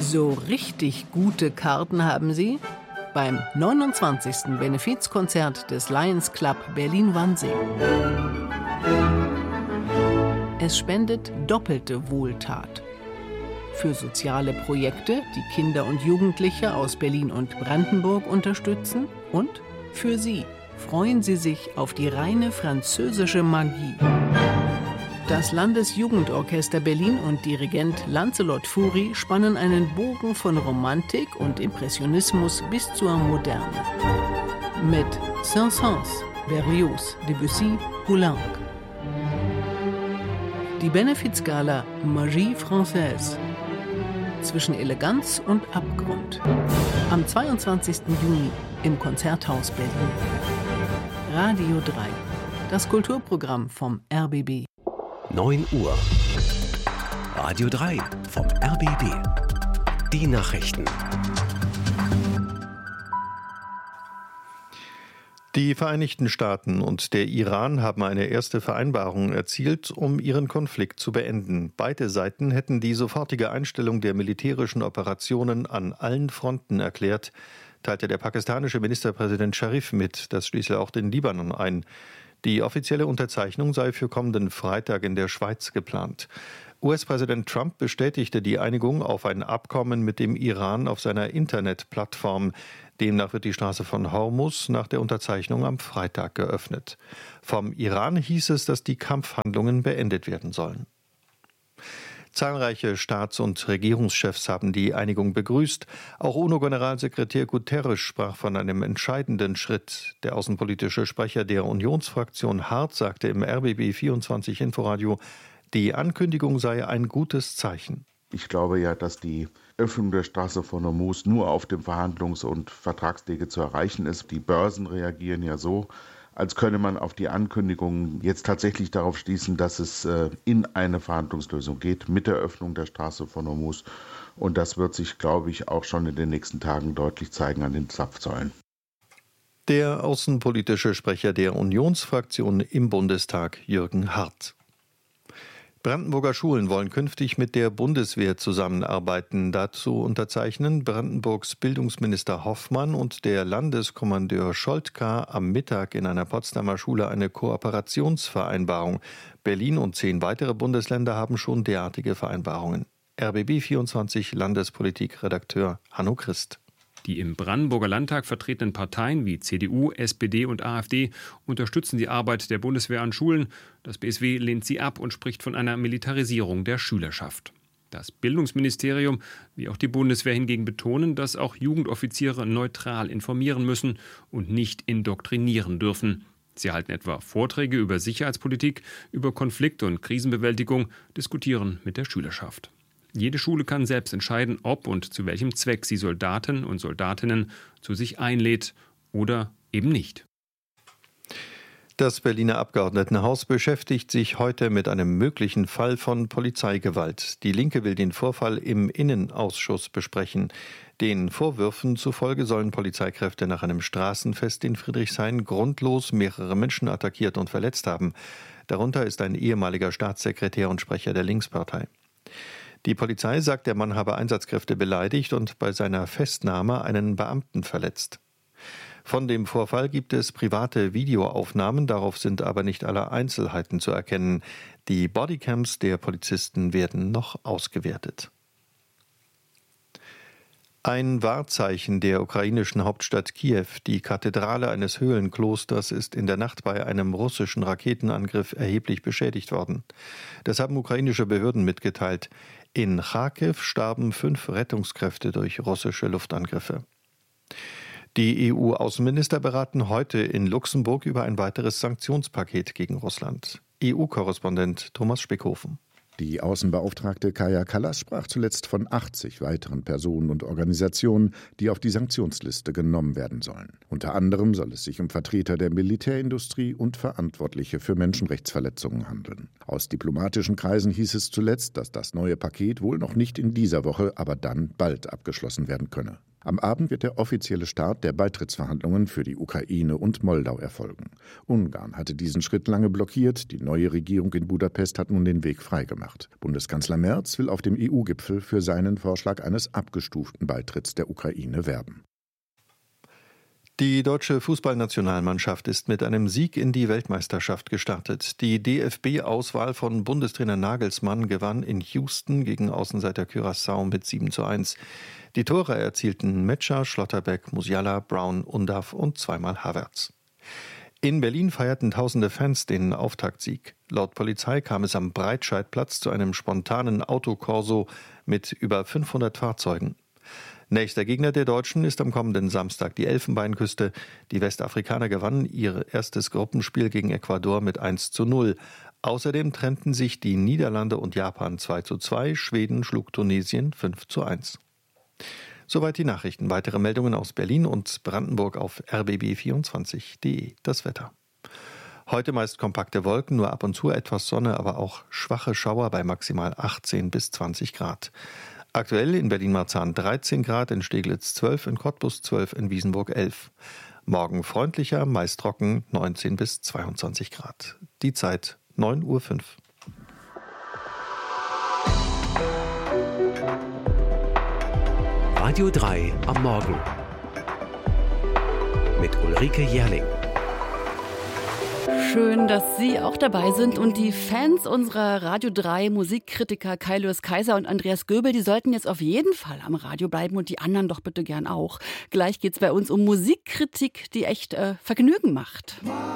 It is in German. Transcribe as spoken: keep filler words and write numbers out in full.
So richtig gute Karten haben Sie beim neunundzwanzigsten Benefizkonzert des Lions Club Berlin-Wannsee. Es spendet doppelte Wohltat. Für soziale Projekte, die Kinder und Jugendliche aus Berlin und Brandenburg unterstützen. Und für Sie freuen Sie sich auf die reine französische Magie. Das Landesjugendorchester Berlin und Dirigent Lancelot Fourie spannen einen Bogen von Romantik und Impressionismus bis zur Moderne. Mit Saint-Saëns, Berlioz, Debussy, Poulenc. Die Benefizgala Magie Française. Zwischen Eleganz und Abgrund. Am zweiundzwanzigsten Juni im Konzerthaus Berlin. Radio drei. Das Kulturprogramm vom R B B. neun Uhr. Radio drei vom R B B. Die Nachrichten. Die Vereinigten Staaten und der Iran haben eine erste Vereinbarung erzielt, um ihren Konflikt zu beenden. Beide Seiten hätten die sofortige Einstellung der militärischen Operationen an allen Fronten erklärt, teilte der pakistanische Ministerpräsident Sharif mit. Das schließe auch den Libanon ein. Die offizielle Unterzeichnung sei für kommenden Freitag in der Schweiz geplant. U S-Präsident Trump bestätigte die Einigung auf ein Abkommen mit dem Iran auf seiner Internetplattform. Demnach wird die Straße von Hormuz nach der Unterzeichnung am Freitag geöffnet. Vom Iran hieß es, dass die Kampfhandlungen beendet werden sollen. Zahlreiche Staats- und Regierungschefs haben die Einigung begrüßt. Auch UNO-Generalsekretär Guterres sprach von einem entscheidenden Schritt. Der außenpolitische Sprecher der Unionsfraktion Hart sagte im R B B vierundzwanzig Inforadio, die Ankündigung sei ein gutes Zeichen. Ich glaube ja, dass die Öffnung der Straße von Hormuz nur auf dem Verhandlungs- und Vertragswege zu erreichen ist. Die Börsen reagieren ja so, als könne man auf die Ankündigung jetzt tatsächlich darauf schließen, dass es in eine Verhandlungslösung geht mit der Öffnung der Straße von Hormuz. Und das wird sich, glaube ich, auch schon in den nächsten Tagen deutlich zeigen an den Zapfsäulen. Der außenpolitische Sprecher der Unionsfraktion im Bundestag, Jürgen Hart. Brandenburger Schulen wollen künftig mit der Bundeswehr zusammenarbeiten. Dazu unterzeichnen Brandenburgs Bildungsminister Hoffmann und der Landeskommandeur Scholtka am Mittag in einer Potsdamer Schule eine Kooperationsvereinbarung. Berlin und zehn weitere Bundesländer haben schon derartige Vereinbarungen. R B B vierundzwanzig Landespolitik-Redakteur Hanno Christ. Die im Brandenburger Landtag vertretenen Parteien wie C D U, S P D und AfD unterstützen die Arbeit der Bundeswehr an Schulen. Das B S W lehnt sie ab und spricht von einer Militarisierung der Schülerschaft. Das Bildungsministerium wie auch die Bundeswehr hingegen betonen, dass auch Jugendoffiziere neutral informieren müssen und nicht indoktrinieren dürfen. Sie halten etwa Vorträge über Sicherheitspolitik, über Konflikt- und Krisenbewältigung, diskutieren mit der Schülerschaft. Jede Schule kann selbst entscheiden, ob und zu welchem Zweck sie Soldaten und Soldatinnen zu sich einlädt oder eben nicht. Das Berliner Abgeordnetenhaus beschäftigt sich heute mit einem möglichen Fall von Polizeigewalt. Die Linke will den Vorfall im Innenausschuss besprechen. Den Vorwürfen zufolge sollen Polizeikräfte nach einem Straßenfest in Friedrichshain grundlos mehrere Menschen attackiert und verletzt haben. Darunter ist ein ehemaliger Staatssekretär und Sprecher der Linkspartei. Die Polizei sagt, der Mann habe Einsatzkräfte beleidigt und bei seiner Festnahme einen Beamten verletzt. Von dem Vorfall gibt es private Videoaufnahmen, darauf sind aber nicht alle Einzelheiten zu erkennen. Die Bodycams der Polizisten werden noch ausgewertet. Ein Wahrzeichen der ukrainischen Hauptstadt Kiew, die Kathedrale eines Höhlenklosters, ist in der Nacht bei einem russischen Raketenangriff erheblich beschädigt worden. Das haben ukrainische Behörden mitgeteilt. In Charkiw starben fünf Rettungskräfte durch russische Luftangriffe. Die E U-Außenminister beraten heute in Luxemburg über ein weiteres Sanktionspaket gegen Russland. E U-Korrespondent Thomas Speckhofen. Die Außenbeauftragte Kaja Kallas sprach zuletzt von achtzig weiteren Personen und Organisationen, die auf die Sanktionsliste genommen werden sollen. Unter anderem soll es sich um Vertreter der Militärindustrie und Verantwortliche für Menschenrechtsverletzungen handeln. Aus diplomatischen Kreisen hieß es zuletzt, dass das neue Paket wohl noch nicht in dieser Woche, aber dann bald abgeschlossen werden könne. Am Abend wird der offizielle Start der Beitrittsverhandlungen für die Ukraine und Moldau erfolgen. Ungarn hatte diesen Schritt lange blockiert. Die neue Regierung in Budapest hat nun den Weg freigemacht. Bundeskanzler Merz will auf dem E U-Gipfel für seinen Vorschlag eines abgestuften Beitritts der Ukraine werben. Die deutsche Fußballnationalmannschaft ist mit einem Sieg in die Weltmeisterschaft gestartet. Die D F B-Auswahl von Bundestrainer Nagelsmann gewann in Houston gegen Außenseiter Curaçao mit sieben zu eins. Die Tore erzielten Metscher, Schlotterbeck, Musiala, Brown, Undav und zweimal Havertz. In Berlin feierten tausende Fans den Auftaktsieg. Laut Polizei kam es am Breitscheidplatz zu einem spontanen Autokorso mit über fünfhundert Fahrzeugen. Nächster Gegner der Deutschen ist am kommenden Samstag die Elfenbeinküste. Die Westafrikaner gewannen ihr erstes Gruppenspiel gegen Ecuador mit eins zu null. Außerdem trennten sich die Niederlande und Japan zwei zu zwei. Schweden schlug Tunesien fünf zu eins. Soweit die Nachrichten. Weitere Meldungen aus Berlin und Brandenburg auf r b b vierundzwanzig punkt d e. Das Wetter. Heute meist kompakte Wolken, nur ab und zu etwas Sonne, aber auch schwache Schauer bei maximal achtzehn bis zwanzig Grad. Aktuell in Berlin-Marzahn dreizehn Grad, in Steglitz zwölf, in Cottbus zwölf, in Wiesenburg elf. Morgen freundlicher, meist trocken, neunzehn bis zweiundzwanzig Grad. Die Zeit neun Uhr fünf. Radio drei am Morgen mit Ulrike Jährling. Schön, dass Sie auch dabei sind und die Fans unserer Radio drei Musikkritiker Kai Lewis Kaiser und Andreas Göbel, die sollten jetzt auf jeden Fall am Radio bleiben und die anderen doch bitte gern auch. Gleich geht's bei uns um Musikkritik, die echt äh, Vergnügen macht.